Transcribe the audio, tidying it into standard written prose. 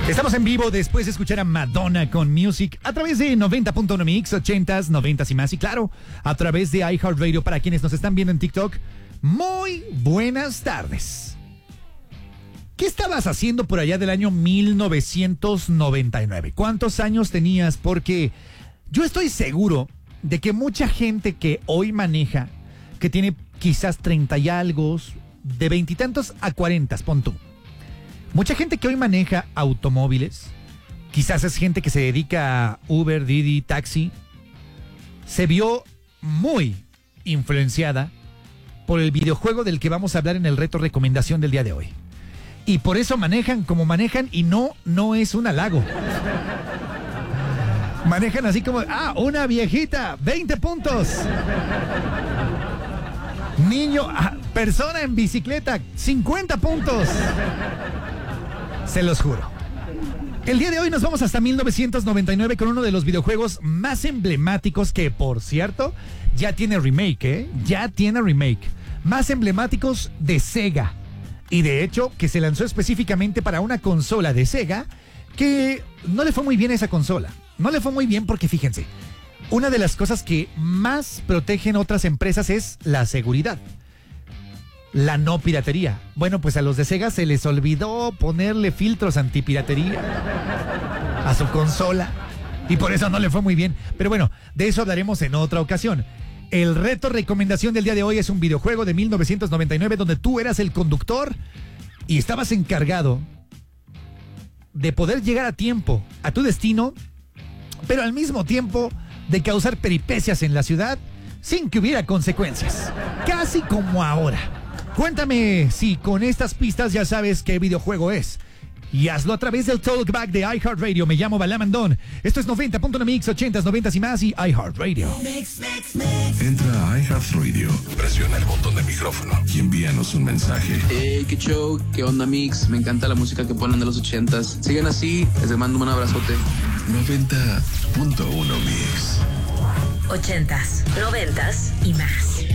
Estamos en vivo después de escuchar a Madonna con Music a través de 90.1 Mix, 80s, 90s y más. Y claro, a través de iHeartRadio para quienes nos están viendo en TikTok. Muy buenas tardes. ¿Qué estabas haciendo por allá del año 1999? ¿Cuántos años tenías? Porque yo estoy seguro de que mucha gente que hoy maneja, que tiene quizás 30 y algo, de veintitantos a 40, pon tú. Mucha gente que hoy maneja automóviles, quizás es gente que se dedica a Uber, Didi, taxi, se vio muy influenciada por el videojuego del que vamos a hablar en el reto recomendación del día de hoy. Y por eso manejan como manejan y no es un halago. Manejan así como, una viejita, 20 puntos. Niño, persona en bicicleta, 50 puntos. Se los juro. El día de hoy nos vamos hasta 1999 con uno de los videojuegos más emblemáticos que, por cierto, ya tiene remake, Ya tiene remake. Más emblemáticos de Sega. Y de hecho, que se lanzó específicamente para una consola de Sega que no le fue muy bien a esa consola. No le fue muy bien porque, fíjense, una de las cosas que más protegen otras empresas es la seguridad. La no piratería. Bueno, pues a los de Sega se les olvidó ponerle filtros antipiratería a su consola y por eso no le fue muy bien. Pero bueno, de eso hablaremos en otra ocasión. El reto recomendación del día de hoy es un videojuego de 1999 donde tú eras el conductor y estabas encargado de poder llegar a tiempo a tu destino, pero al mismo tiempo de causar peripecias en la ciudad sin que hubiera consecuencias. Casi como ahora. Cuéntame si con estas pistas ya sabes qué videojuego es. Y hazlo a través del Talkback de iHeartRadio. Me llamo Balamandón. Esto es 90.1 Mix, 80s, 90s y más y iHeartRadio. Entra a iHeartRadio, presiona el botón de micrófono y envíanos un mensaje. Hey, qué show, qué onda Mix. Me encanta la música que ponen de los 80s. Sigan así, les mando un abrazote. 90.1 Mix. 80s, 90s y más.